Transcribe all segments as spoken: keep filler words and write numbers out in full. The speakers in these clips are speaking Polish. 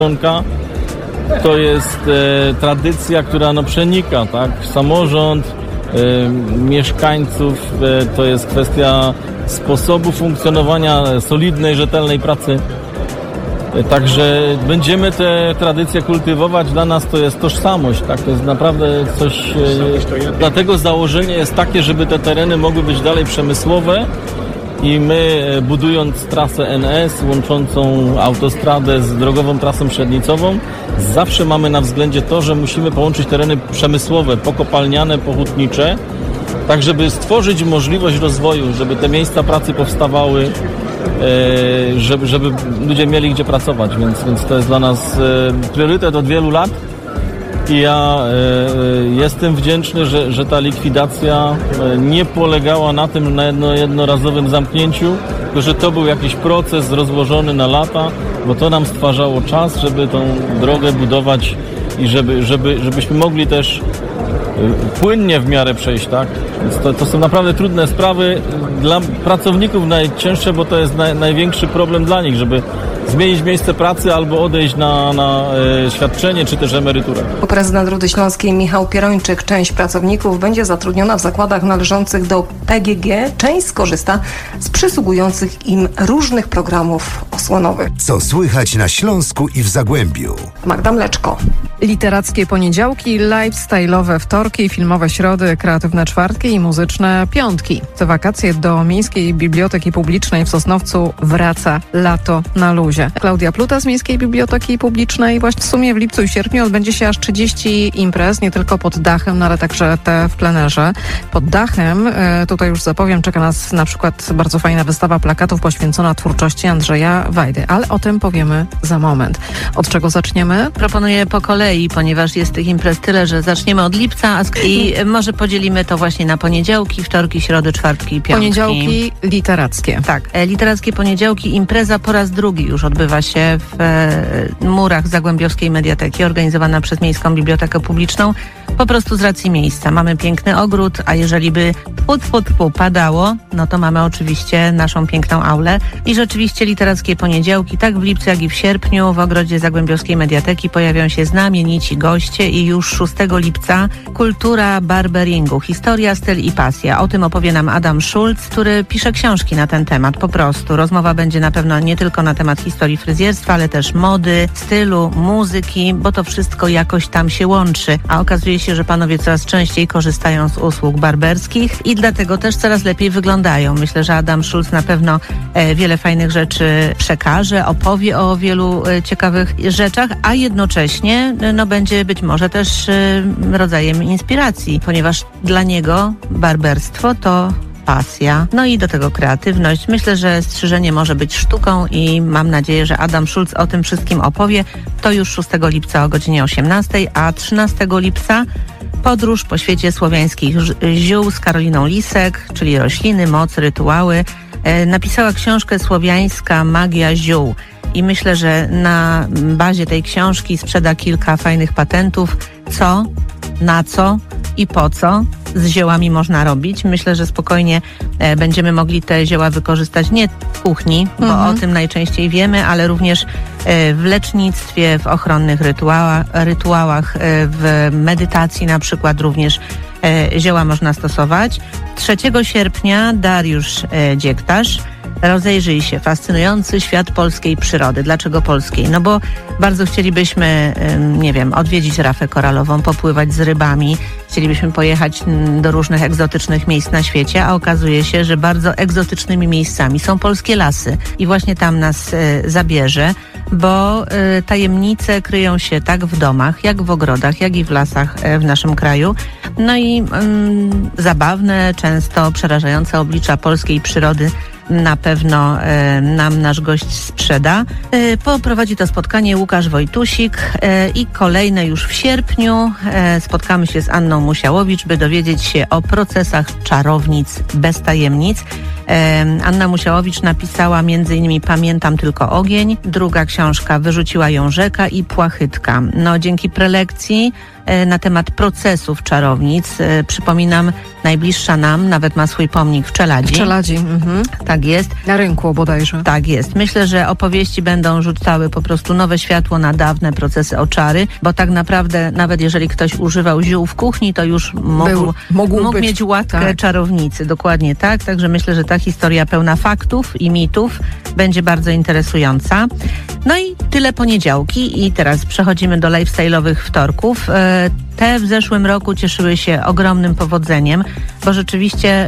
To jest e, tradycja, która no, przenika, tak? Samorząd, e, mieszkańców, e, to jest kwestia sposobu funkcjonowania solidnej, rzetelnej pracy. E, także będziemy te tradycje kultywować. Dla nas to jest tożsamość, tak? To jest naprawdę coś... E, dlatego założenie jest takie, żeby te tereny mogły być dalej przemysłowe. I my, budując trasę N S łączącą autostradę z drogową trasą średnicową, zawsze mamy na względzie to, że musimy połączyć tereny przemysłowe, pokopalniane, pohutnicze, tak żeby stworzyć możliwość rozwoju, żeby te miejsca pracy powstawały, e, żeby, żeby ludzie mieli gdzie pracować, więc, więc to jest dla nas e, priorytet od wielu lat. I ja e, jestem wdzięczny, że, że ta likwidacja e, nie polegała na tym, na jedno, jednorazowym zamknięciu, tylko że to był jakiś proces rozłożony na lata, bo to nam stwarzało czas, żeby tą drogę budować i żeby, żeby, żebyśmy mogli też e, płynnie w miarę przejść, tak? Więc to, to są naprawdę trudne sprawy. Dla pracowników najcięższe, bo to jest naj, największy problem dla nich, żeby zmienić miejsce pracy albo odejść na, na e, świadczenie czy też emeryturę. Prezydent Rudy Śląskiej Michał Pierończyk. Część pracowników będzie zatrudniona w zakładach należących do P G G. Część skorzysta z przysługujących im różnych programów osłonowych. Co słychać na Śląsku i w Zagłębiu? Magda Mleczko. Literackie poniedziałki, lifestyle'owe wtorki, filmowe środy, kreatywne czwartki i muzyczne piątki. Te wakacje do Miejskiej Biblioteki Publicznej w Sosnowcu wraca Lato na luzie. Klaudia Pluta z Miejskiej Biblioteki Publicznej. Właśnie w sumie w lipcu i sierpniu odbędzie się aż trzydzieści imprez, nie tylko pod dachem, no ale także te w plenerze. Pod dachem, e, tutaj już zapowiem, czeka nas na przykład bardzo fajna wystawa plakatów poświęcona twórczości Andrzeja Wajdy, ale o tym powiemy za moment. Od czego zaczniemy? Proponuję po kolei, ponieważ jest tych imprez tyle, że zaczniemy od lipca a sk- i może podzielimy to właśnie na poniedziałki, wtorki, środy, czwartki i piątki. Poniedziałki literackie. Tak, e, literackie poniedziałki. Impreza po raz drugi już odbywa się w e, murach Zagłębiowskiej Mediateki, organizowana przez Miejską Bibliotekę Publiczną, po prostu z racji miejsca. Mamy piękny ogród, a jeżeli by tfu, tfu, tfu, padało, no to mamy oczywiście naszą piękną aulę. I rzeczywiście literackie poniedziałki, tak w lipcu, jak i w sierpniu w ogrodzie Zagłębiowskiej Mediateki pojawią się znamienici goście i już szóstego lipca kultura barberingu, historia, styl i pasja. O tym opowie nam Adam Schulz, który pisze książki na ten temat, po prostu. Rozmowa będzie na pewno nie tylko na temat historii fryzjerstwa, ale też mody, stylu, muzyki, bo to wszystko jakoś tam się łączy. A okazuje się, że panowie coraz częściej korzystają z usług barberskich i dlatego też coraz lepiej wyglądają. Myślę, że Adam Schulz na pewno e, wiele fajnych rzeczy przekaże, opowie o wielu e, ciekawych rzeczach, a jednocześnie no, będzie być może też e, rodzajem inspiracji, ponieważ dla niego barberstwo to pasja, no i do tego kreatywność. Myślę, że strzyżenie może być sztuką i mam nadzieję, że Adam Schulz o tym wszystkim opowie. To już szóstego lipca o godzinie osiemnastej, a trzynastego lipca podróż po świecie słowiańskich ziół z Karoliną Lisek, czyli rośliny, moc, rytuały. E, napisała książkę Słowiańska magia ziół. I myślę, że na bazie tej książki sprzeda kilka fajnych patentów, co, na co i po co z ziołami można robić. Myślę, że spokojnie e, będziemy mogli te zioła wykorzystać nie w kuchni, bo mhm. o tym najczęściej wiemy, ale również e, w lecznictwie, w ochronnych rytuałach, rytuałach e, w medytacji na przykład również e, zioła można stosować. trzeciego sierpnia Dariusz e, Dziektarz. Rozejrzyj się, fascynujący świat polskiej przyrody. Dlaczego polskiej? No bo bardzo chcielibyśmy, nie wiem, odwiedzić rafę koralową, popływać z rybami, chcielibyśmy pojechać do różnych egzotycznych miejsc na świecie, a okazuje się, że bardzo egzotycznymi miejscami są polskie lasy i właśnie tam nas zabierze, bo tajemnice kryją się tak w domach, jak w ogrodach, jak i w lasach w naszym kraju. No i um, zabawne, często przerażające oblicza polskiej przyrody na pewno e, nam nasz gość sprzeda. E, poprowadzi to spotkanie Łukasz Wojtusik e, i kolejne już w sierpniu e, spotkamy się z Anną Musiałowicz, by dowiedzieć się o procesach czarownic bez tajemnic. E, Anna Musiałowicz napisała między innymi Pamiętam tylko ogień. Druga książka Wyrzuciła ją rzeka i Płachytka. No dzięki prelekcji na temat procesów czarownic. Przypominam, najbliższa nam nawet ma swój pomnik w Czeladzi. W Czeladzi, mhm. Tak jest. Na rynku bodajże. Tak jest. Myślę, że opowieści będą rzucały po prostu nowe światło na dawne procesy o czary, bo tak naprawdę nawet jeżeli ktoś używał ziół w kuchni, to już mógł, Był, mógł, mógł być, mieć łatkę tak. czarownicy. Dokładnie tak. Także myślę, że ta historia pełna faktów i mitów będzie bardzo interesująca. No i tyle poniedziałki i teraz przechodzimy do lifestyle'owych wtorków. Te w zeszłym roku cieszyły się ogromnym powodzeniem, bo rzeczywiście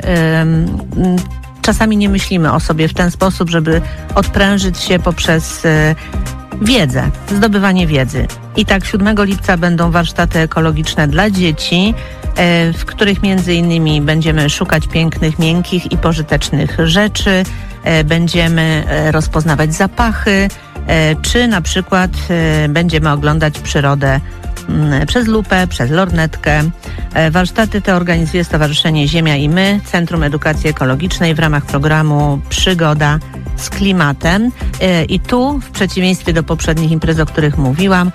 um, czasami nie myślimy o sobie w ten sposób, żeby odprężyć się poprzez um, wiedzę, zdobywanie wiedzy. I tak siódmego lipca będą warsztaty ekologiczne dla dzieci, w których między innymi będziemy szukać pięknych, miękkich i pożytecznych rzeczy, będziemy rozpoznawać zapachy, czy na przykład będziemy oglądać przyrodę przez lupę, przez lornetkę. Warsztaty te organizuje Stowarzyszenie Ziemia i My, Centrum Edukacji Ekologicznej w ramach programu Przygoda z klimatem. I tu, w przeciwieństwie do poprzednich imprez, o których mówiłam,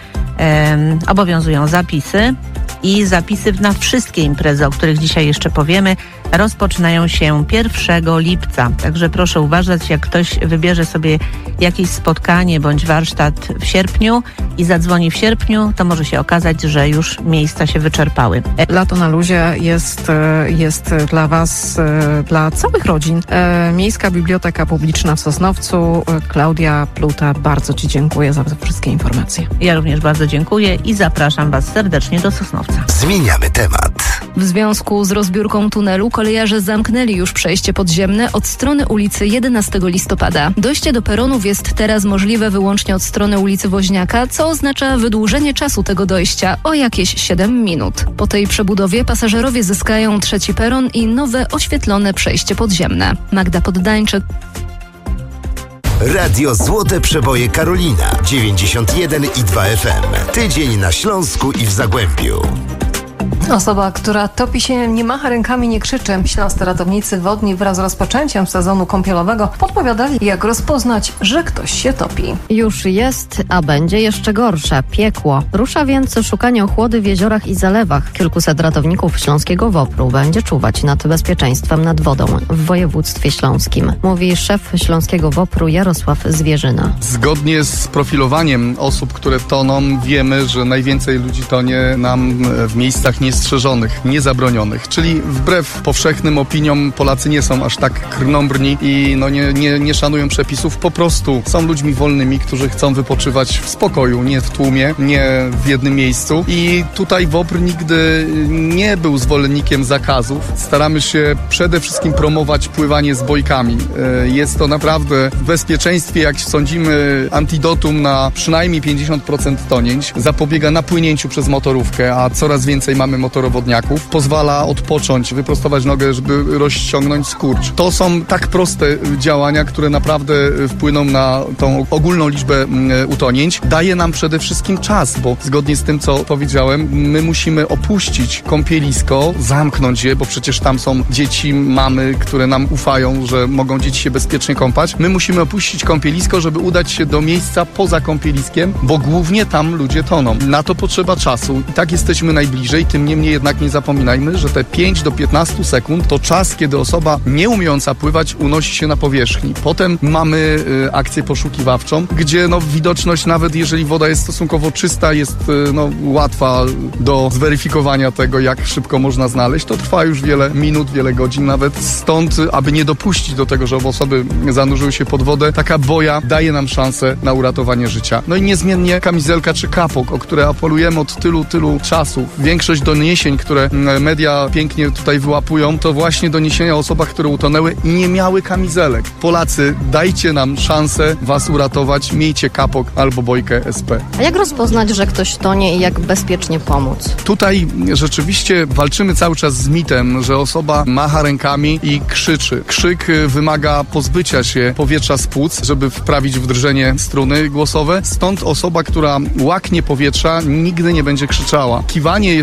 obowiązują zapisy. I zapisy na wszystkie imprezy, o których dzisiaj jeszcze powiemy, rozpoczynają się pierwszego lipca. Także proszę uważać, jak ktoś wybierze sobie jakieś spotkanie bądź warsztat w sierpniu i zadzwoni w sierpniu, to może się okazać, że już miejsca się wyczerpały. Lato na luzie jest, jest dla Was, dla całych rodzin. Miejska Biblioteka Publiczna w Sosnowcu. Klaudia Pluta, bardzo Ci dziękuję za te wszystkie informacje. Ja również bardzo dziękuję i zapraszam Was serdecznie do Sosnowca. Zmieniamy temat. W związku z rozbiórką tunelu kolejarze zamknęli już przejście podziemne od strony ulicy jedenastego listopada. Dojście do peronów jest teraz możliwe wyłącznie od strony ulicy Woźniaka, co oznacza wydłużenie czasu tego dojścia o jakieś siedem minut. Po tej przebudowie pasażerowie zyskają trzeci peron i nowe oświetlone przejście podziemne. Magda Poddańczyk. Radio Złote Przeboje Karolina dziewięćdziesiąt jeden i dwa F M. Tydzień na Śląsku i w Zagłębiu. Osoba, która topi się, nie macha rękami, nie krzyczy. Śląscy ratownicy wodni wraz z rozpoczęciem sezonu kąpielowego podpowiadali, jak rozpoznać, że ktoś się topi. Już jest, a będzie jeszcze gorsze. Piekło. Rusza więc szukanie ochłody w jeziorach i zalewach. Kilkuset ratowników śląskiego WOPR-u będzie czuwać nad bezpieczeństwem nad wodą w województwie śląskim. Mówi szef śląskiego WOPR-u Jarosław Zwierzyna. Zgodnie z profilowaniem osób, które toną, wiemy, że najwięcej ludzi tonie nam w miejscach niestrzeżonych, niezabronionych, czyli wbrew powszechnym opiniom Polacy nie są aż tak krnąbrni i no nie, nie, nie szanują przepisów, po prostu są ludźmi wolnymi, którzy chcą wypoczywać w spokoju, nie w tłumie, nie w jednym miejscu i tutaj WOPR nigdy nie był zwolennikiem zakazów. Staramy się przede wszystkim promować pływanie z bojkami. Jest to naprawdę w bezpieczeństwie, jak sądzimy, antidotum na przynajmniej pięćdziesiąt procent tonięć. Zapobiega napłynięciu przez motorówkę, a coraz więcej mamy motorowodniaków. Pozwala odpocząć, wyprostować nogę, żeby rozciągnąć skurcz. To są tak proste działania, które naprawdę wpłyną na tą ogólną liczbę utonięć. Daje nam przede wszystkim czas, bo zgodnie z tym, co powiedziałem, my musimy opuścić kąpielisko, zamknąć je, bo przecież tam są dzieci, mamy, które nam ufają, że mogą dzieci się bezpiecznie kąpać. My musimy opuścić kąpielisko, żeby udać się do miejsca poza kąpieliskiem, bo głównie tam ludzie toną. Na to potrzeba czasu i tak jesteśmy najbliżej. Tym niemniej jednak nie zapominajmy, że te pięć do piętnastu sekund to czas, kiedy osoba nie umiejąca pływać unosi się na powierzchni. Potem mamy y, akcję poszukiwawczą, gdzie no, widoczność, nawet jeżeli woda jest stosunkowo czysta, jest y, no, łatwa do zweryfikowania tego, jak szybko można znaleźć. To trwa już wiele minut, wiele godzin nawet. Stąd, aby nie dopuścić do tego, żeby osoby zanurzyły się pod wodę, taka boja daje nam szansę na uratowanie życia. No i niezmiennie kamizelka czy kapok, o które apelujemy od tylu, tylu czasu. Większość doniesień, które media pięknie tutaj wyłapują, to właśnie doniesienia o osobach, które utonęły i nie miały kamizelek. Polacy, dajcie nam szansę was uratować, miejcie kapok albo bojkę S P. A jak rozpoznać, że ktoś tonie i jak bezpiecznie pomóc? Tutaj rzeczywiście walczymy cały czas z mitem, że osoba macha rękami i krzyczy. Krzyk wymaga pozbycia się powietrza z płuc, żeby wprawić w drżenie struny głosowe. Stąd osoba, która łaknie powietrza, nigdy nie będzie krzyczała. Kiwanie, jeżeli się pojawi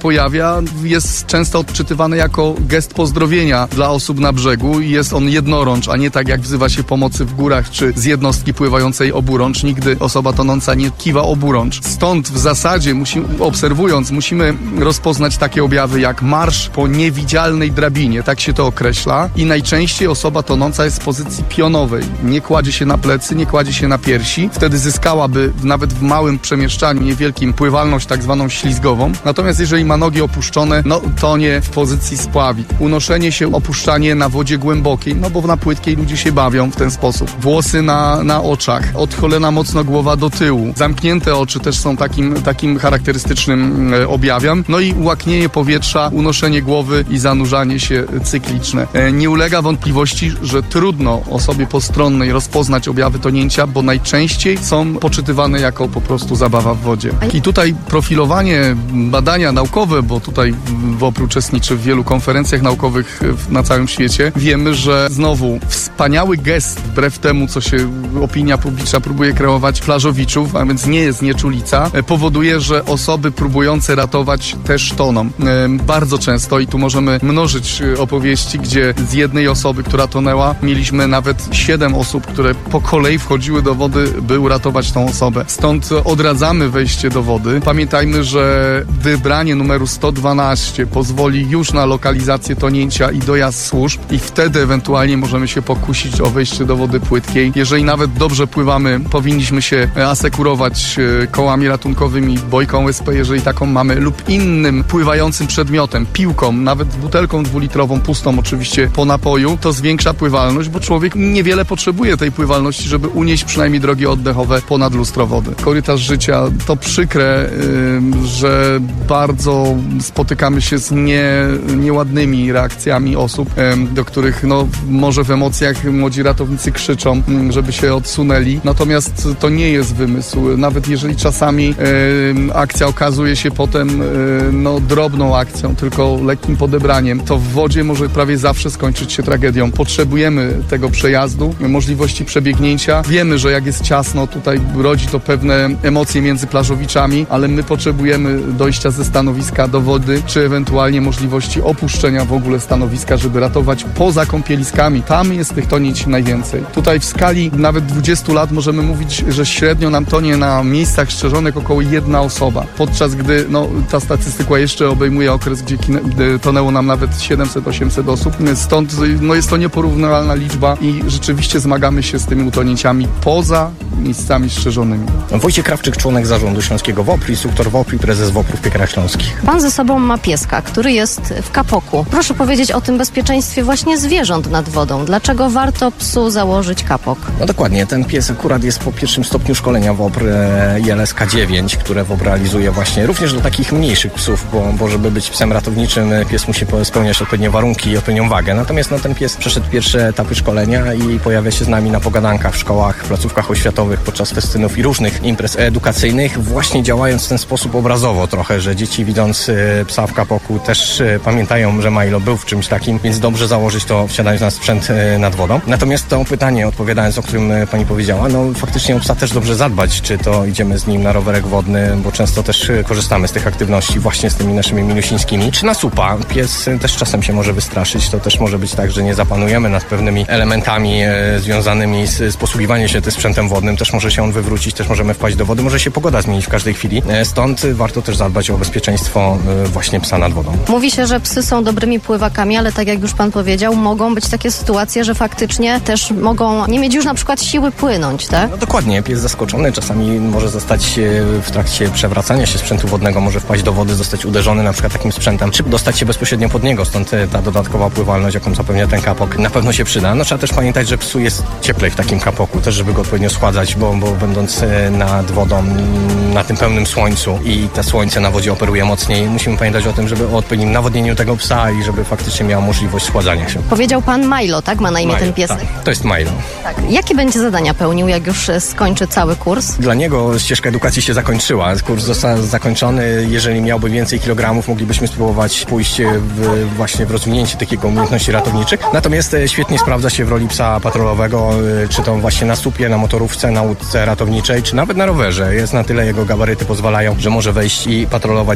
pojawia, jest często odczytywany jako gest pozdrowienia dla osób na brzegu i jest on jednorącz, a nie tak jak wzywa się pomocy w górach czy z jednostki pływającej oburącz. Nigdy osoba tonąca nie kiwa oburącz. Stąd w zasadzie, musimy, obserwując, musimy rozpoznać takie objawy jak marsz po niewidzialnej drabinie, tak się to określa, i najczęściej osoba tonąca jest w pozycji pionowej. Nie kładzie się na plecy, nie kładzie się na piersi. Wtedy zyskałaby nawet w małym przemieszczaniu niewielkim pływalność tak zwaną ślizgową. Natomiast jeżeli ma nogi opuszczone, no tonie w pozycji spławi. Unoszenie się, opuszczanie na wodzie głębokiej, no bo na płytkiej ludzie się bawią w ten sposób. Włosy na, na oczach, odchylona mocno głowa do tyłu. Zamknięte oczy też są takim, takim charakterystycznym e, objawem. No i łaknienie powietrza, unoszenie głowy i zanurzanie się cykliczne. E, nie ulega wątpliwości, że trudno osobie postronnej rozpoznać objawy tonięcia, bo najczęściej są poczytywane jako po prostu zabawa w wodzie. I tutaj profilowanie, badania naukowe, bo tutaj W O P R uczestniczy w wielu konferencjach naukowych na całym świecie, wiemy, że znowu wspaniały gest, wbrew temu, co się opinia publiczna próbuje kreować, plażowiczów, a więc nie jest nieczulica, powoduje, że osoby próbujące ratować też toną. Bardzo często, i tu możemy mnożyć opowieści, gdzie z jednej osoby, która tonęła, mieliśmy nawet siedem osób, które po kolei wchodziły do wody, by uratować tą osobę. Stąd odradzamy wejście do wody. Pamiętajmy, że wybranie numeru sto dwanaście pozwoli już na lokalizację tonięcia i dojazd służb i wtedy ewentualnie możemy się pokusić o wejście do wody płytkiej. Jeżeli nawet dobrze pływamy, powinniśmy się asekurować kołami ratunkowymi, bojką S P, jeżeli taką mamy, lub innym pływającym przedmiotem, piłką, nawet butelką dwulitrową, pustą oczywiście po napoju. To zwiększa pływalność, bo człowiek niewiele potrzebuje tej pływalności, żeby unieść przynajmniej drogi oddechowe ponad lustro wody. Korytarz życia to przykre, yy, że bardzo spotykamy się z nie, nieładnymi reakcjami osób, yy, do których no, może w emocjach młodzi ratownicy krzyczą, yy, żeby się odsunęli. Natomiast to nie jest wymysł. Nawet jeżeli czasami yy, akcja okazuje się potem yy, no, drobną akcją, tylko lekkim podebraniem, to w wodzie może prawie zawsze skończyć się tragedią. Potrzebujemy tego przejazdu, możliwości przebiegnięcia. Wiemy, że jak jest ciasno, tutaj rodzi to pewne emocje między plażowiczami, ale my potrzebujemy dojścia ze stanowiska do wody, czy ewentualnie możliwości opuszczenia w ogóle stanowiska, żeby ratować poza kąpieliskami. Tam jest tych tonięć najwięcej. Tutaj w skali nawet dwudziestu lat możemy mówić, że średnio nam tonie na miejscach strzeżonych około jedna osoba. Podczas gdy no, ta statystyka jeszcze obejmuje okres, gdzie tonęło nam nawet siedemset osiemset osób. Stąd no, jest to nieporównywalna liczba i rzeczywiście zmagamy się z tymi utonięciami poza miejscami strzeżonymi. Wojciech Krawczyk, członek zarządu Śląskiego W O P R, instruktor W O P R i prezes W O P R w Piekarach Śląskich. Pan ze sobą ma pieska, który jest w kapoku. Proszę powiedzieć o tym bezpieczeństwie właśnie zwierząt nad wodą. Dlaczego warto psu założyć kapok? No dokładnie, ten pies akurat jest po pierwszym stopniu szkolenia W O P R I L S K dziewięć, które W O P R realizuje właśnie również do takich mniejszych psów, bo, bo żeby być psem ratowniczym, pies musi spełniać odpowiednie warunki i odpowiednią wagę. Natomiast no, ten pies przeszedł pierwsze etapy szkolenia i pojawia się z nami na pogadankach w szkołach, w placówkach oświatowych, podczas festynów i różnych imprez edukacyjnych, właśnie działając w ten sposób obrazowo trochę, że dzieci widząc y, psa w kapoku też y, pamiętają, że Milo był w czymś takim, więc dobrze założyć to, wsiadając na sprzęt y, nad wodą. Natomiast to pytanie, odpowiadając, o którym y, pani powiedziała, no faktycznie o psa też dobrze zadbać, czy to idziemy z nim na rowerek wodny, bo często też y, korzystamy z tych aktywności właśnie z tymi naszymi milusińskimi, czy na supa. Pies y, też czasem się może wystraszyć, to też może być tak, że nie zapanujemy nad pewnymi elementami y, związanymi z, z posługiwaniem się tym sprzętem wodnym, też może się on wywrócić, też możemy wpaść do wody, może się pogoda zmienić w każdej chwili. Stąd warto też zadbać o bezpieczeństwo właśnie psa nad wodą. Mówi się, że psy są dobrymi pływakami, ale tak jak już pan powiedział, mogą być takie sytuacje, że faktycznie też mogą nie mieć już na przykład siły płynąć, tak? No dokładnie, pies zaskoczony czasami może zostać w trakcie przewracania się sprzętu wodnego, może wpaść do wody, zostać uderzony na przykład takim sprzętem, czy dostać się bezpośrednio pod niego, stąd ta dodatkowa pływalność, jaką zapewnia ten kapok, na pewno się przyda. No trzeba też pamiętać, że psu jest cieplej w takim kapoku, też żeby go odpowiednio schładzać, bo, bo będąc nad wodą, na tym pełnym słońcu i te słońce na wodzie operuje mocniej, musimy pamiętać o tym, żeby o odpowiednim nawodnieniu tego psa i żeby faktycznie miał możliwość schładzania się. Powiedział pan Milo, tak? Ma na imię Milo, ten piesek. Tak, to jest Milo. Tak. Jakie będzie zadania pełnił, jak już skończy cały kurs? Dla niego ścieżka edukacji się zakończyła. Kurs został zakończony. Jeżeli miałby więcej kilogramów, moglibyśmy spróbować pójść w, właśnie w rozwinięcie tych jego umiejętności ratowniczych. Natomiast świetnie sprawdza się w roli psa patrolowego, czy to właśnie na supie, na motorówce, na łódce ratowniczej, czy nawet na rowerze. Jest na tyle, jego gabaryty pozwalają, że może wejść i patrolować ze mną, z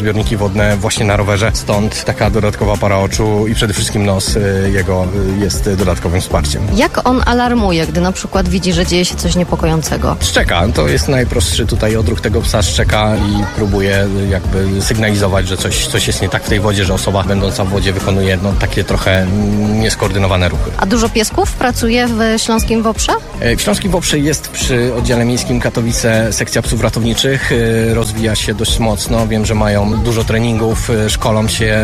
zbiorniki wodne właśnie na rowerze. Stąd taka dodatkowa para oczu i przede wszystkim nos jego jest dodatkowym wsparciem. Jak on alarmuje, gdy na przykład widzi, że dzieje się coś niepokojącego? Szczeka. To jest najprostszy tutaj odruch tego psa, szczeka i próbuje jakby sygnalizować, że coś, coś jest nie tak w tej wodzie, że osoba będąca w wodzie wykonuje no, takie trochę nieskoordynowane ruchy. A dużo piesków pracuje w Śląskim Woprze? W Śląskim Woprze jest przy oddziale miejskim Katowice sekcja psów ratowniczych. Rozwija się dość mocno. Wiem, że mają dużo treningów, szkolą się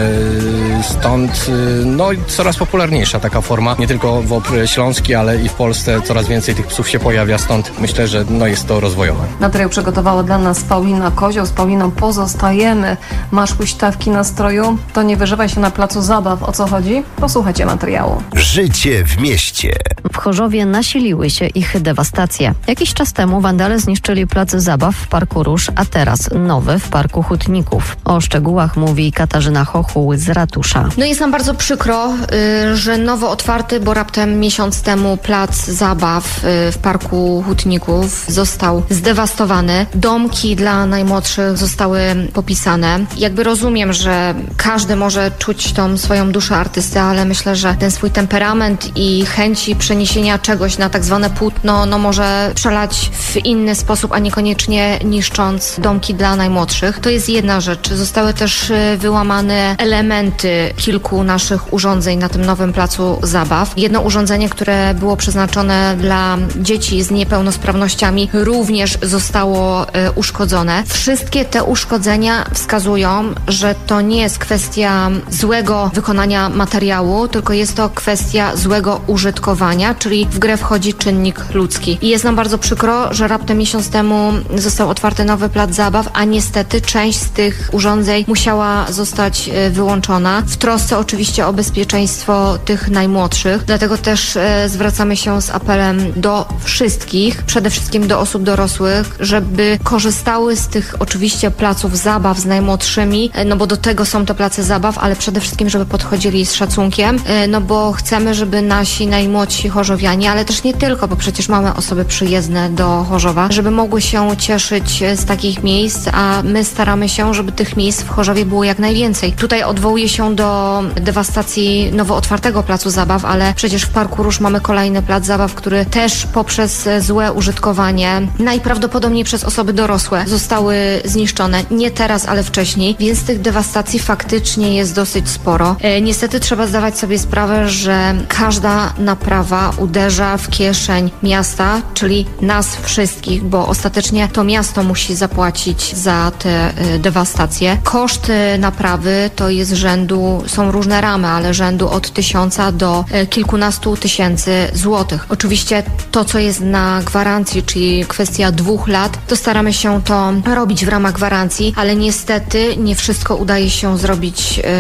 stąd. No i coraz popularniejsza taka forma. Nie tylko Wopr Śląski, ale i w Polsce coraz więcej tych psów się pojawia. Stąd myślę, że no jest to rozwojowe. Materiał przygotowała dla nas Paulina Kozioł. Z Pauliną pozostajemy. Masz huśtawki nastroju? To nie wyżywaj się na placu zabaw. O co chodzi? Posłuchajcie materiału. Życie w mieście. W Chorzowie nasiliły się ich dewastacje. Jakiś czas temu wandale zniszczyli plac zabaw w Parku Róż, a teraz nowy w Parku Hutników. O szczegółach mówi Katarzyna Chochuł z ratusza. No jest nam bardzo przykro, y, że nowo otwarty, bo raptem miesiąc temu plac zabaw y, w Parku Hutników został zdewastowany. Domki dla najmłodszych zostały popisane. Jakby rozumiem, że każdy może czuć tą swoją duszę artysty, ale myślę, że ten swój temperament i chęci przeniesienia czegoś na tak zwane płótno, no może przelać w inny sposób, a niekoniecznie niszcząc domki dla najmłodszych. To jest jedna rzecz. Zostały też wyłamane elementy kilku naszych urządzeń na tym nowym placu zabaw. Jedno urządzenie, które było przeznaczone dla dzieci z niepełnosprawnościami, również zostało y, uszkodzone. Wszystkie te uszkodzenia wskazują, że to nie jest kwestia złego wykonania materiału, tylko jest to kwestia złego użytkowania, czyli w grę wchodzi czynnik ludzki. I jest nam bardzo przykro, że raptem miesiąc temu został otwarty nowy plac zabaw, a niestety część z tych urządzeń musiała zostać wyłączona. W trosce oczywiście o bezpieczeństwo tych najmłodszych. Dlatego też e, zwracamy się z apelem do wszystkich, przede wszystkim do osób dorosłych, żeby korzystały z tych oczywiście placów zabaw z najmłodszymi, e, no bo do tego są to place zabaw, ale przede wszystkim, żeby podchodzili z szacunkiem, e, no bo chcemy, żeby nasi najmłodsi chorzowianie, ale też nie tylko, bo przecież mamy osoby przyjezdne do Chorzowa, żeby mogły się cieszyć z takich miejsc, a my staramy się, żeby tych miejsc w Chorzowie było jak najwięcej. Tutaj odwołuję się do dewastacji nowo otwartego placu zabaw, ale przecież w Parku Róż mamy kolejny plac zabaw, który też poprzez złe użytkowanie, najprawdopodobniej przez osoby dorosłe, zostały zniszczone. Nie teraz, ale wcześniej, więc tych dewastacji faktycznie jest dosyć sporo. E, niestety trzeba zdawać sobie sprawę, że każda naprawa uderza w kieszeń miasta, czyli nas wszystkich, bo ostatecznie to miasto musi zapłacić za te y, dewastacje. Koszt y, naprawy to jest rzędu, są różne ramy, ale rzędu od tysiąca do y, kilkunastu tysięcy złotych. Oczywiście to, co jest na gwarancji, czyli kwestia dwóch lat, to staramy się to robić w ramach gwarancji, ale niestety nie wszystko udaje się zrobić y,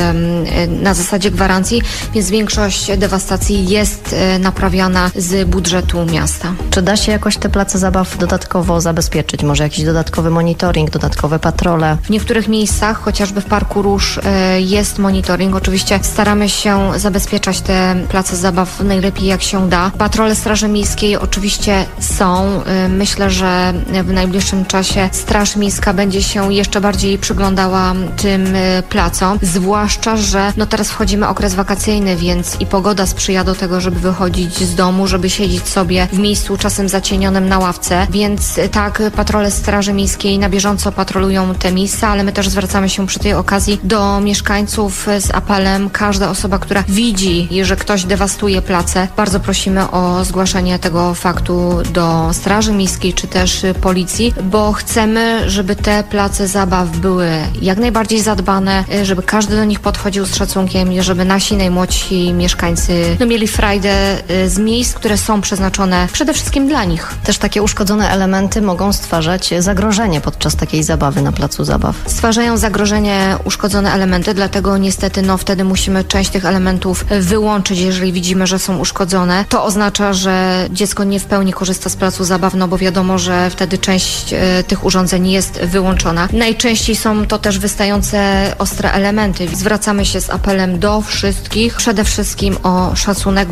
y, na zasadzie gwarancji, więc większość dewastacji jest y, naprawiana z budżetu miasta. Czy da się jakoś te place zabaw dodatkowo zabezpieczyć? Może jakiś dodatkowy monitoring, dodatkowe patrole? W niektórych miejscach, chociażby w Parku Róż, jest monitoring. Oczywiście staramy się zabezpieczać te place zabaw najlepiej jak się da. Patrole Straży Miejskiej oczywiście są. Myślę, że w najbliższym czasie Straż Miejska będzie się jeszcze bardziej przyglądała tym placom. Zwłaszcza, że no teraz wchodzimy okres wakacyjny, więc i pogoda sprzyja do tego, żeby wychodzić z domu, żeby siedzieć sobie w miejscu czasem zacienionym na ławce. Więc tak, patrole Straży Miejskiej na bieżąco patrolują te miejsca, ale my też zwracamy się przy tej okazji do mieszkańców z apelem. Każda osoba, która widzi, że ktoś dewastuje place, bardzo prosimy o zgłaszanie tego faktu do Straży Miejskiej czy też policji, bo chcemy, żeby te place zabaw były jak najbardziej zadbane, żeby każdy do nich podchodził z szacunkiem i żeby nasi najmłodsi mieszkańcy no, mieli frajdę z miejsc, które są przeznaczone przede wszystkim dla nich. Też takie uszkodzone elementy mogą stwarzać zagrożenie podczas takiej zabawy na placu zabaw. Stwarzają zagrożenie uszkodzone elementy, dlatego niestety no wtedy musimy część tych elementów wyłączyć, jeżeli widzimy, że są uszkodzone. To oznacza, że dziecko nie w pełni korzysta z placu zabaw, no bo wiadomo, że wtedy część e, tych urządzeń jest wyłączona. Najczęściej są to też wystające ostre elementy. Zwracamy się z apelem do wszystkich, przede wszystkim o szacunek, bo robimy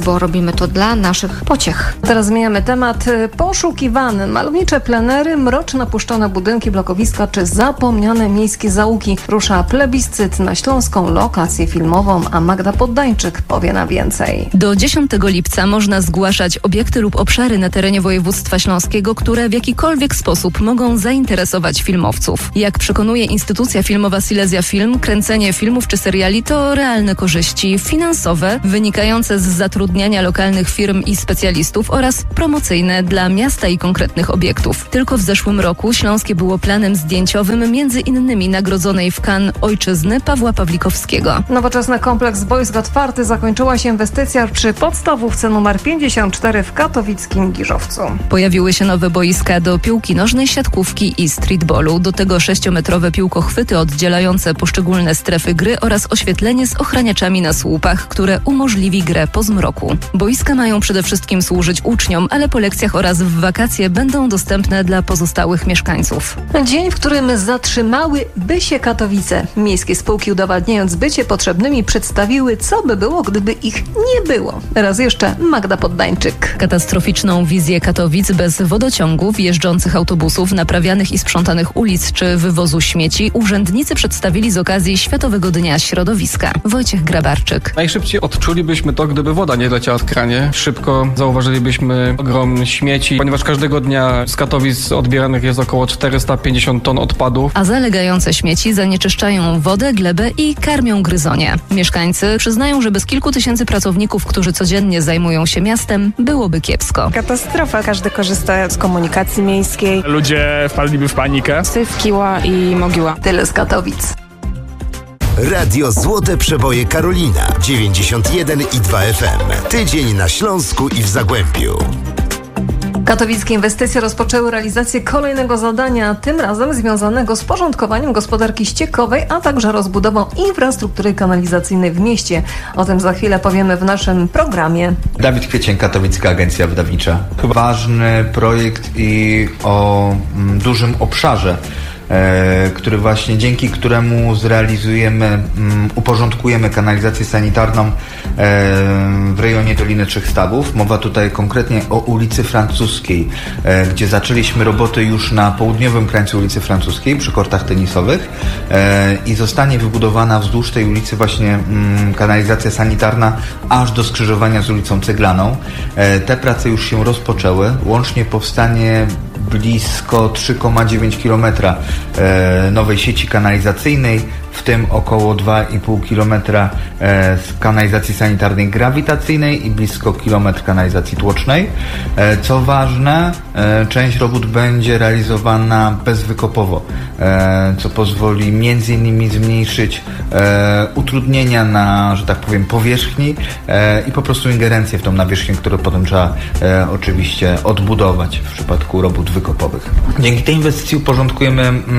robimy to dla naszych pociech. Teraz zmieniamy temat. Poszukiwany. Malownicze plenery, mroczne puszczone budynki, blokowiska czy zapomniane miejskie zaułki. Rusza plebiscyt na śląską lokację filmową, a Magda Poddańczyk powie na więcej. Do dziesiątego lipca można zgłaszać obiekty lub obszary na terenie województwa śląskiego, które w jakikolwiek sposób mogą zainteresować filmowców. Jak przekonuje instytucja filmowa Silesia Film, kręcenie filmów czy seriali to realne korzyści finansowe wynikające z zatrudniania lokalnych firm i specjalistów oraz promocyjne dla miasta i konkretnych obiektów. Tylko w zeszłym roku Śląskie było planem zdjęciowym między innymi nagrodzonej w Cannes ojczyzny Pawła Pawlikowskiego. Nowoczesny kompleks boisk otwarty. Zakończyła się inwestycja przy podstawówce numer pięćdziesiąt cztery w katowickim Giżowcu. Pojawiły się nowe boiska do piłki nożnej, siatkówki i streetballu. Do tego sześciometrowe piłkochwyty oddzielające poszczególne strefy gry oraz oświetlenie z ochraniaczami na słupach, które umożliwi grę po zmroku. Boiska mają przede wszystkim służyć uczniom, ale po lekcjach oraz w wakacje będą dostępne dla pozostałych mieszkańców. Dzień, w którym zatrzymałyby się Katowice. Miejskie spółki, udowadniając bycie potrzebnymi, przedstawiły, co by było, gdyby ich nie było. Raz jeszcze Magda Poddańczyk. Katastroficzną wizję Katowic bez wodociągów, jeżdżących autobusów, naprawianych i sprzątanych ulic czy wywozu śmieci urzędnicy przedstawili z okazji Światowego Dnia Środowiska. Wojciech Grabarczyk. Najszybciej odczulibyśmy to, gdyby woda nie leciała w kranie. Szybko zauważylibyśmy ogrom śmieci, ponieważ każdego dnia z Katowic odbieranych jest około czterysta pięćdziesiąt ton odpadów. A zalegające śmieci zanieczyszczają wodę, glebę i karmią gryzonie. Mieszkańcy przyznają, że bez kilku tysięcy pracowników, którzy codziennie zajmują się miastem, byłoby kiepsko. Katastrofa. Każdy korzysta z komunikacji miejskiej. Ludzie wpadliby w panikę. Syf, Kiła i Mogiła. Tyle z Katowic. Radio Złote Przeboje Karolina dziewięćdziesiąt jeden i dwa F M. Tydzień na Śląsku i w Zagłębiu. Katowickie inwestycje rozpoczęły realizację kolejnego zadania, tym razem związanego z porządkowaniem gospodarki ściekowej, a także rozbudową infrastruktury kanalizacyjnej w mieście. O tym za chwilę powiemy w naszym programie. Dawid Kwiecień, Katowicka Agencja Wydawnicza. Ważny projekt i o mm, dużym obszarze, e, który właśnie dzięki któremu zrealizujemy, mm, uporządkujemy kanalizację sanitarną e, w rejonie Doliny Trzech Stawów. Mowa tutaj konkretnie o ulicy Francuskiej, e, gdzie zaczęliśmy roboty już na południowym krańcu ulicy Francuskiej przy kortach tenisowych e, i zostanie wybudowana wzdłuż tej ulicy właśnie mm, kanalizacja sanitarna aż do skrzyżowania z ulicą Ceglaną. E, te prace już się rozpoczęły. Łącznie powstanie blisko trzy przecinek dziewięć kilometra e, nowej sieci kanalizacyjnej, w tym około dwa i pół kilometra e, z kanalizacji sanitarnej grawitacyjnej i blisko kilometr kanalizacji tłocznej. E, co ważne, e, część robót będzie realizowana bezwykopowo, e, co pozwoli między innymi zmniejszyć e, utrudnienia na, że tak powiem, powierzchni e, i po prostu ingerencję w tą nawierzchnię, którą potem trzeba e, oczywiście odbudować w przypadku robót wykopowych. Dzięki tej inwestycji uporządkujemy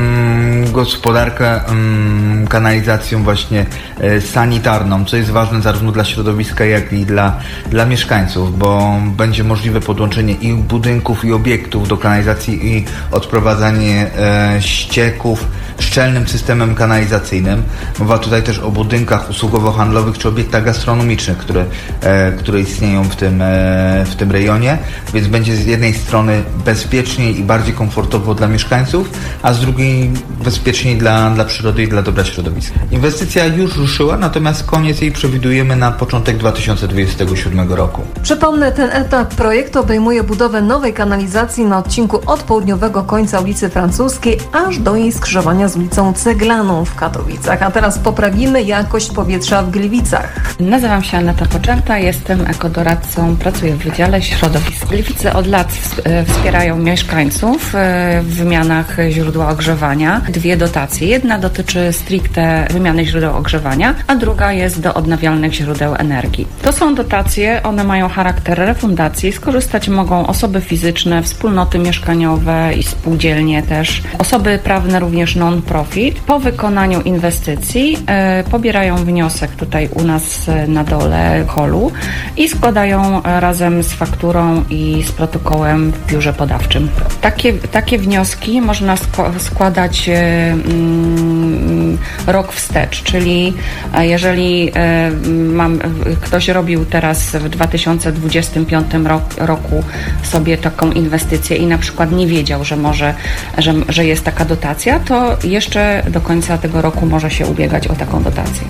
mm, gospodarkę mm, kanalizacją właśnie e, sanitarną, co jest ważne zarówno dla środowiska, jak i dla, dla mieszkańców, bo będzie możliwe podłączenie i budynków, i obiektów do kanalizacji i odprowadzanie e, ścieków szczelnym systemem kanalizacyjnym. Mowa tutaj też o budynkach usługowo-handlowych czy obiektach gastronomicznych, które, e, które istnieją w tym, e, w tym rejonie, więc będzie z jednej strony bezpieczniej i bardziej komfortowo dla mieszkańców, a z drugiej bezpieczniej dla, dla przyrody i dla dobra środowiska. Inwestycja już ruszyła, natomiast koniec jej przewidujemy na początek dwa tysiące dwudziestego siódmego roku. Przypomnę, ten etap projektu obejmuje budowę nowej kanalizacji na odcinku od południowego końca ulicy Francuskiej aż do jej skrzyżowania z ulicą Ceglaną w Katowicach. A teraz poprawimy jakość powietrza w Gliwicach. Nazywam się Aneta Poczęta, jestem ekodoradcą, pracuję w Wydziale Środowisk. Gliwice od lat wspierają mieszkańców w wymianach źródła ogrzewania. Dwie dotacje. Jedna dotyczy stricte wymiany źródeł ogrzewania, a druga jest do odnawialnych źródeł energii. To są dotacje, one mają charakter refundacji. Skorzystać mogą osoby fizyczne, wspólnoty mieszkaniowe i spółdzielnie też. Osoby prawne również non-profit. Po wykonaniu inwestycji e, pobierają wniosek tutaj u nas na dole holu i składają razem z fakturą i z protokołem w biurze podawczym. Takie, takie wnioski można sk- składać e, mm, rok wstecz, czyli jeżeli mam, ktoś robił teraz w dwa tysiące dwudziestym piątym roku sobie taką inwestycję i na przykład nie wiedział, że może, że, że jest taka dotacja, to jeszcze do końca tego roku może się ubiegać o taką dotację.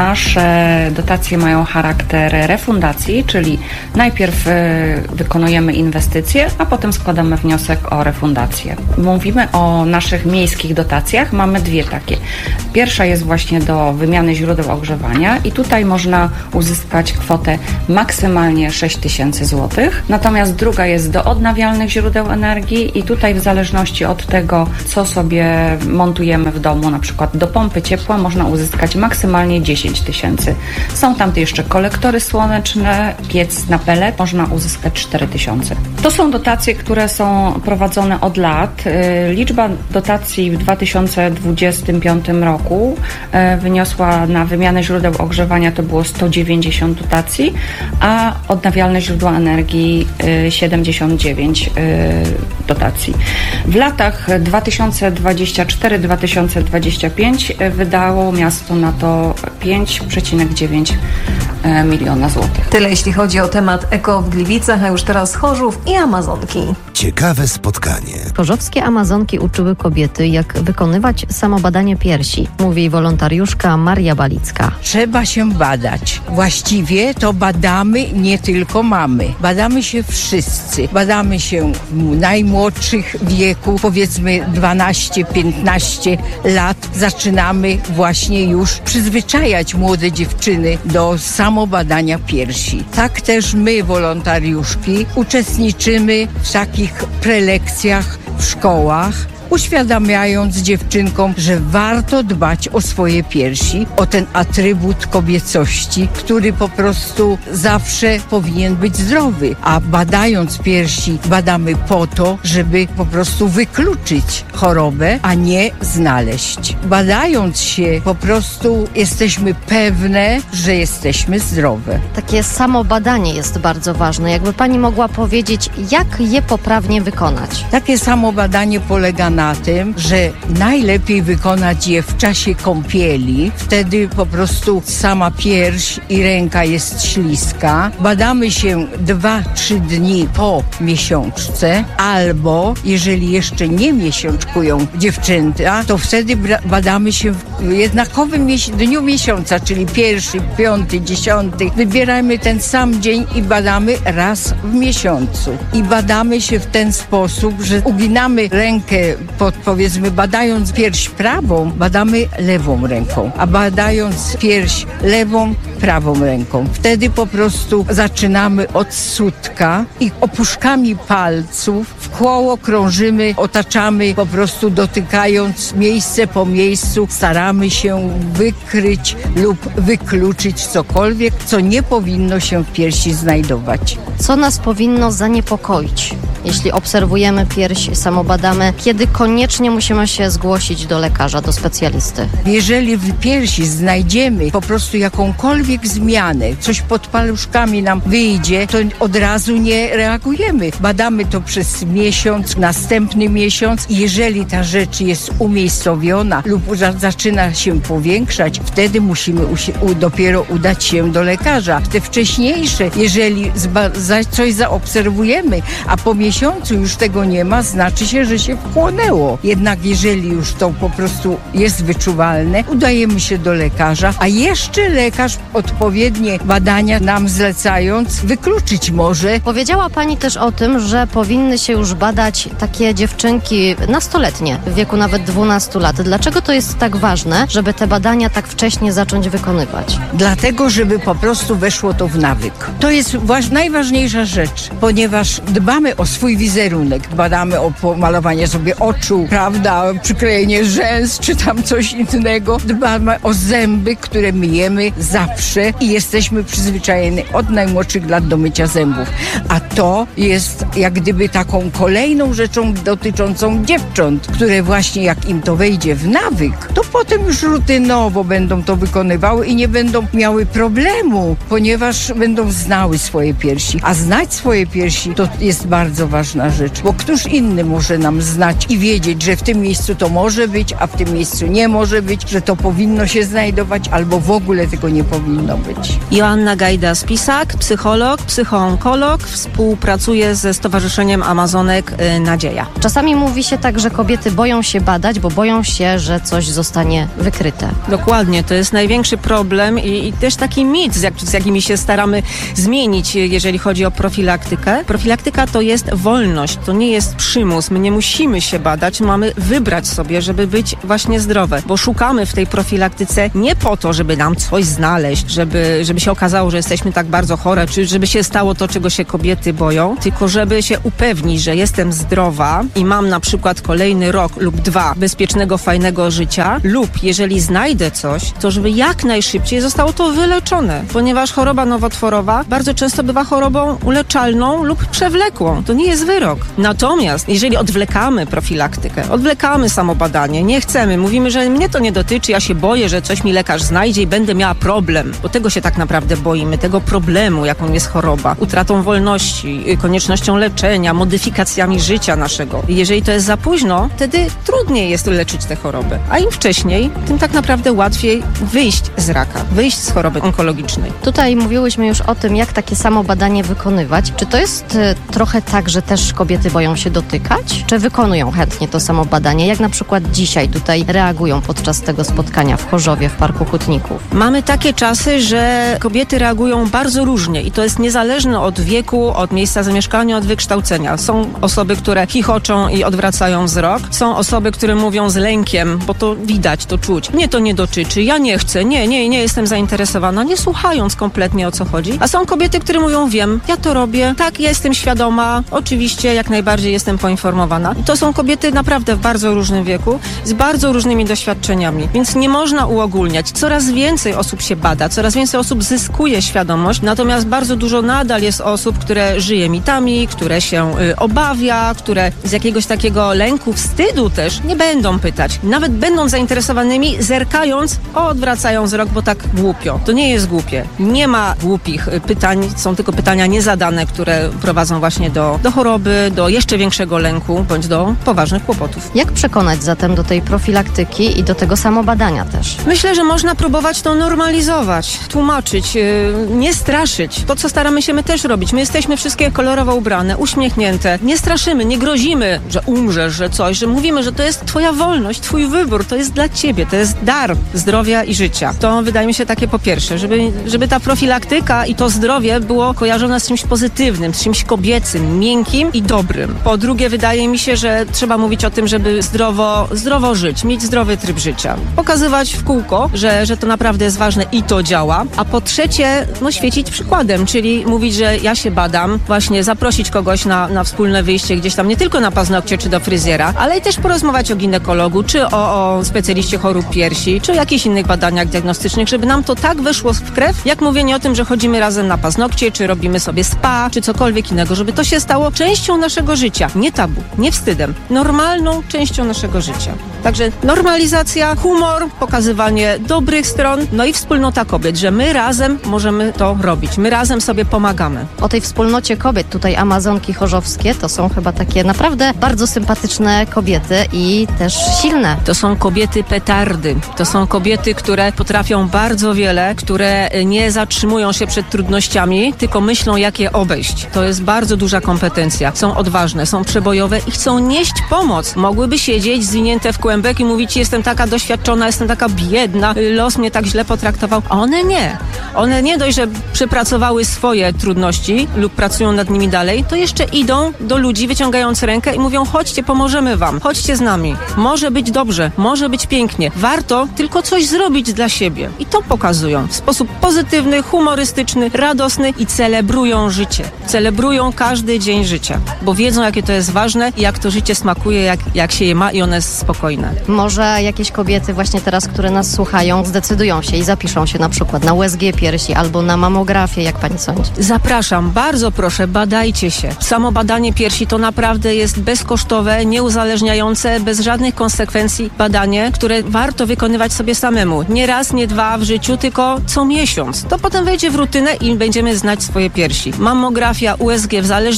Nasze dotacje mają charakter refundacji, czyli najpierw wykonujemy inwestycje, a potem składamy wniosek o refundację. Mówimy o naszych miejskich dotacjach. Mamy dwie takie. Pierwsza jest właśnie do wymiany źródeł ogrzewania i tutaj można uzyskać kwotę maksymalnie sześć tysięcy złotych. Natomiast druga jest do odnawialnych źródeł energii i tutaj w zależności od tego, co sobie montujemy w domu, na przykład do pompy ciepła można uzyskać maksymalnie dziesięć tysięcy. Są tam jeszcze kolektory słoneczne, piec na pelet, można uzyskać cztery tysiące. To są dotacje, które są prowadzone od lat. Liczba dotacji w dwa tysiące dwudziestym piątym roku wyniosła na wymianę źródeł ogrzewania to było sto dziewięćdziesiąt dotacji, a odnawialne źródła energii siedemdziesiąt dziewięć dotacji. W latach dwa tysiące dwudziestym czwartym do dwa tysiące dwudziestego piątego wydało miasto na to pięć przecinek dziewięć miliona złotych. Tyle jeśli chodzi o temat eko w Gliwicach, a już teraz Chorzów i Amazonki. Ciekawe spotkanie. Chorzowskie Amazonki uczyły kobiety, jak wykonywać samobadanie piersi, mówi wolontariuszka Maria Balicka. Trzeba się badać. Właściwie to badamy nie tylko mamy. Badamy się wszyscy. Badamy się w najmłodszych wieku, powiedzmy dwanaście piętnaście lat. Zaczynamy właśnie już przyzwyczajać młode dziewczyny do samobadania piersi. Tak też my, wolontariuszki, uczestniczymy w takich prelekcjach w szkołach, uświadamiając dziewczynkom, że warto dbać o swoje piersi, o ten atrybut kobiecości, który po prostu zawsze powinien być zdrowy. A badając piersi, badamy po to, żeby po prostu wykluczyć chorobę, a nie znaleźć. Badając się, po prostu jesteśmy pewne, że jesteśmy zdrowe. Takie samobadanie jest bardzo ważne. Jakby pani mogła powiedzieć, jak je poprawnie wykonać? Takie samobadanie polega na tym, że najlepiej wykonać je w czasie kąpieli. Wtedy po prostu sama pierś i ręka jest śliska. Badamy się dwa trzy dni po miesiączce, albo jeżeli jeszcze nie miesiączkują dziewczęta, to wtedy badamy się w jednakowym dniu miesiąca, czyli pierwszy, piąty, dziesiąty. Wybieramy ten sam dzień i badamy raz w miesiącu. I badamy się w ten sposób, że uginamy rękę pod, powiedzmy, badając pierś prawą, badamy lewą ręką, a badając pierś lewą, prawą ręką. Wtedy po prostu zaczynamy od sutka i opuszkami palców w koło krążymy, otaczamy, po prostu dotykając miejsce po miejscu, staramy się wykryć lub wykluczyć cokolwiek, co nie powinno się w piersi znajdować. Co nas powinno zaniepokoić, jeśli obserwujemy pierś, samobadamy, kiedy koniecznie musimy się zgłosić do lekarza, do specjalisty? Jeżeli w piersi znajdziemy po prostu jakąkolwiek zmianę, coś pod paluszkami nam wyjdzie, to od razu nie reagujemy. Badamy to przez miesiąc, następny miesiąc i jeżeli ta rzecz jest umiejscowiona lub zaczyna się powiększać, wtedy musimy u- dopiero udać się do lekarza. Te wcześniejsze, jeżeli zba- za- coś zaobserwujemy, a po miesiącu już tego nie ma, znaczy się, że się wchłonęło. Jednak jeżeli już to po prostu jest wyczuwalne, udajemy się do lekarza, a jeszcze lekarz odpowiednie badania nam zlecając wykluczyć może. Powiedziała pani też o tym, że powinny się już badać takie dziewczynki nastoletnie, w wieku nawet dwunastu lat. Dlaczego to jest tak ważne, żeby te badania tak wcześnie zacząć wykonywać? Dlatego, żeby po prostu weszło to w nawyk. To jest waż- najważniejsza rzecz, ponieważ dbamy o swój wizerunek, badamy o pomalowanie sobie oczu, prawda, przyklejenie rzęs, czy tam coś innego. Dbamy o zęby, które myjemy zawsze i jesteśmy przyzwyczajeni od najmłodszych lat do mycia zębów. A to jest jak gdyby taką kolejną rzeczą dotyczącą dziewcząt, które właśnie jak im to wejdzie w nawyk, to potem już rutynowo będą to wykonywały i nie będą miały problemu, ponieważ będą znały swoje piersi. A znać swoje piersi to jest bardzo ważne. ważna rzecz, bo któż inny może nam znać i wiedzieć, że w tym miejscu to może być, a w tym miejscu nie może być, że to powinno się znajdować, albo w ogóle tego nie powinno być. Joanna Gajda-Spisak, psycholog, psychoonkolog, współpracuje ze Stowarzyszeniem Amazonek Nadzieja. Czasami mówi się tak, że kobiety boją się badać, bo boją się, że coś zostanie wykryte. Dokładnie, to jest największy problem i, i też taki mit, z, jak, z jakimi się staramy zmienić, jeżeli chodzi o profilaktykę. Profilaktyka to jest wolność, to nie jest przymus. My nie musimy się badać, mamy wybrać sobie, żeby być właśnie zdrowe, bo szukamy w tej profilaktyce nie po to, żeby nam coś znaleźć, żeby, żeby się okazało, że jesteśmy tak bardzo chore, czy żeby się stało to, czego się kobiety boją, tylko żeby się upewnić, że jestem zdrowa i mam na przykład kolejny rok lub dwa bezpiecznego, fajnego życia, lub jeżeli znajdę coś, to żeby jak najszybciej zostało to wyleczone, ponieważ choroba nowotworowa bardzo często bywa chorobą uleczalną lub przewlekłą. To nie jest wyrok. Natomiast jeżeli odwlekamy profilaktykę, odwlekamy samobadanie, nie chcemy, mówimy, że mnie to nie dotyczy, ja się boję, że coś mi lekarz znajdzie i będę miała problem, bo tego się tak naprawdę boimy, tego problemu, jaką jest choroba, utratą wolności, koniecznością leczenia, modyfikacjami życia naszego. Jeżeli to jest za późno, wtedy trudniej jest leczyć tę chorobę. A im wcześniej, tym tak naprawdę łatwiej wyjść z raka, wyjść z choroby onkologicznej. Tutaj mówiłyśmy już o tym, jak takie samo badanie wykonywać. Czy to jest y, trochę tak, że też kobiety boją się dotykać? Czy wykonują chętnie to samo badanie? Jak na przykład dzisiaj tutaj reagują podczas tego spotkania w Chorzowie, w Parku Hutników? Mamy takie czasy, że kobiety reagują bardzo różnie i to jest niezależne od wieku, od miejsca zamieszkania, od wykształcenia. Są osoby, które chichoczą i odwracają wzrok. Są osoby, które mówią z lękiem, bo to widać, to czuć. Mnie to nie dotyczy, ja nie chcę, nie, nie, nie jestem zainteresowana, nie słuchając kompletnie, o co chodzi. A są kobiety, które mówią, wiem, ja to robię, tak, ja jestem świadoma, oczywiście jak najbardziej jestem poinformowana. I to są kobiety naprawdę w bardzo różnym wieku, z bardzo różnymi doświadczeniami, więc nie można uogólniać. Coraz więcej osób się bada, coraz więcej osób zyskuje świadomość, natomiast bardzo dużo nadal jest osób, które żyje mitami, które się y, obawia, które z jakiegoś takiego lęku, wstydu też nie będą pytać. Nawet będą zainteresowanymi, zerkając, o, odwracają wzrok, bo tak głupio. To nie jest głupie. Nie ma głupich pytań, są tylko pytania niezadane, które prowadzą właśnie do, do choroby, do jeszcze większego lęku, bądź do poważnych kłopotów. Jak przekonać zatem do tej profilaktyki i do tego samobadania też? Myślę, że można próbować to normalizować, tłumaczyć, yy, nie straszyć. To, co staramy się my też robić. My jesteśmy wszystkie kolorowo ubrane, uśmiechnięte. Nie straszymy, nie grozimy, że umrzesz, że coś, że mówimy, że to jest twoja wolność, twój wybór, to jest dla ciebie, to jest dar zdrowia i życia. To wydaje mi się takie po pierwsze, żeby, żeby ta profilaktyka i to zdrowie było kojarzone z czymś pozytywnym, z czymś kobiecym, miękkim i dobrym. Po drugie, wydaje mi się, że trzeba mówić o tym, żeby zdrowo, zdrowo żyć, mieć zdrowy tryb życia. Pokazywać w kółko, że, że to naprawdę jest ważne i to działa. A po trzecie, no świecić przykładem, czyli mówić, że ja się badam, właśnie zaprosić kogoś na, na wspólne wyjście gdzieś tam, nie tylko na paznokcie czy do fryzjera, ale i też porozmawiać o ginekologu, czy o, o specjaliście chorób piersi, czy o jakichś innych badaniach diagnostycznych, żeby nam to tak weszło w krew, jak mówienie o tym, że chodzimy razem na paznokcie, czy robimy sobie spa, czy cokolwiek innego, żeby to się stało częścią naszego życia. Nie tabu, nie wstydem. Normalną częścią naszego życia. Także normalizacja, humor, pokazywanie dobrych stron, no i wspólnota kobiet, że my razem możemy to robić. My razem sobie pomagamy. O tej wspólnocie kobiet, tutaj Amazonki chorzowskie, to są chyba takie naprawdę bardzo sympatyczne kobiety i też silne. To są kobiety petardy. To są kobiety, które potrafią bardzo wiele, które nie zatrzymują się przed trudnościami, tylko myślą, jak je obejść. To jest bardzo duża kompetencja. Są odważne, są przebojowe i chcą nieść pomoc. Mogłyby siedzieć zwinięte w kłębek i mówić, jestem taka doświadczona, jestem taka biedna, los mnie tak źle potraktował. A one nie. One nie dość, że przepracowały swoje trudności lub pracują nad nimi dalej, to jeszcze idą do ludzi, wyciągając rękę i mówią, chodźcie, pomożemy wam, chodźcie z nami. Może być dobrze, może być pięknie. Warto tylko coś zrobić dla siebie. I to pokazują w sposób pozytywny, humorystyczny, radosny i celebrują życie. Celebrują każdy dzień życia, bo wiedzą, jakie to jest ważne i jak to życie smakuje, jak, jak się je ma i one jest spokojne. Może jakieś kobiety właśnie teraz, które nas słuchają, zdecydują się i zapiszą się na przykład na U S G piersi albo na mamografię, jak pani sądzi? Zapraszam, bardzo proszę, badajcie się. Samo badanie piersi to naprawdę jest bezkosztowe, nieuzależniające, bez żadnych konsekwencji badanie, które warto wykonywać sobie samemu. Nie raz, nie dwa w życiu, tylko co miesiąc. To potem wejdzie w rutynę i będziemy znać swoje piersi. Mamografia, U S G, w zależnie od wieku,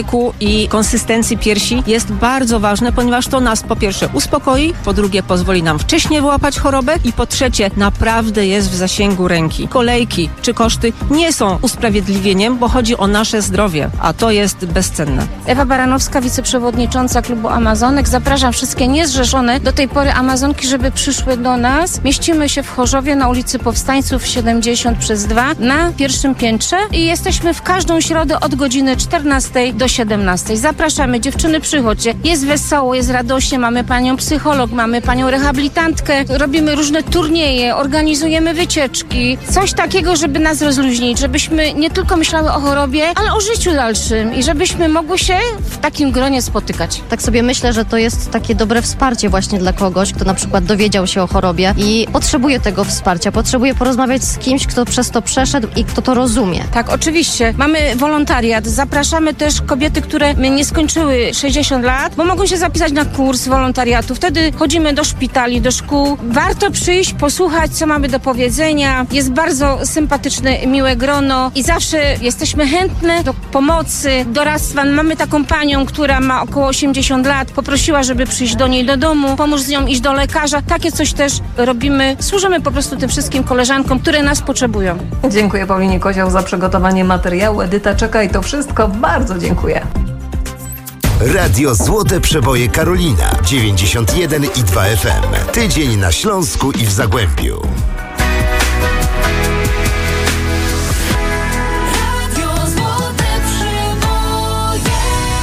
wieku i konsystencji piersi jest bardzo ważne, ponieważ to nas po pierwsze uspokoi, po drugie pozwoli nam wcześniej wyłapać chorobę i po trzecie naprawdę jest w zasięgu ręki. Kolejki czy koszty nie są usprawiedliwieniem, bo chodzi o nasze zdrowie, a to jest bezcenne. Ewa Baranowska, wiceprzewodnicząca klubu Amazonek. Zapraszam wszystkie niezrzeszone do tej pory Amazonki, żeby przyszły do nas. Mieścimy się w Chorzowie na ulicy Powstańców siedemdziesiąt przez dwa na pierwszym piętrze i jesteśmy w każdą środę od godziny czternastej do siedemnastej. Zapraszamy, dziewczyny, przychodźcie. Jest wesoło, jest radośnie, mamy panią psycholog, mamy panią rehabilitantkę, robimy różne turnieje, organizujemy wycieczki. Coś takiego, żeby nas rozluźnić, żebyśmy nie tylko myślały o chorobie, ale o życiu dalszym i żebyśmy mogły się w takim gronie spotykać. Tak sobie myślę, że to jest takie dobre wsparcie właśnie dla kogoś, kto na przykład dowiedział się o chorobie i potrzebuje tego wsparcia, potrzebuje porozmawiać z kimś, kto przez to przeszedł i kto to rozumie. Tak, oczywiście. Mamy wolontariat. Zapraszamy też kobiety, które nie skończyły sześćdziesiąt lat, bo mogą się zapisać na kurs wolontariatu. Wtedy chodzimy do szpitali, do szkół. Warto przyjść, posłuchać, co mamy do powiedzenia. Jest bardzo sympatyczne, miłe grono i zawsze jesteśmy chętne do pomocy, doradztwa. Mamy taką panią, która ma około osiemdziesiąt lat. Poprosiła, żeby przyjść do niej do domu, pomóż z nią iść do lekarza. Takie coś też robimy. Służymy po prostu tym wszystkim koleżankom, które nas potrzebują. Dziękuję Paulinie Kozioł za przygotowanie materiału. Edyta czeka i to wszystko. Bardzo dziękuję. Radio Złote Przeboje Karolina dziewięćdziesiąt jeden i dwa F M. Tydzień na Śląsku i w Zagłębiu.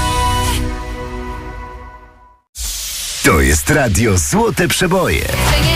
To jest Radio Złote Przeboje.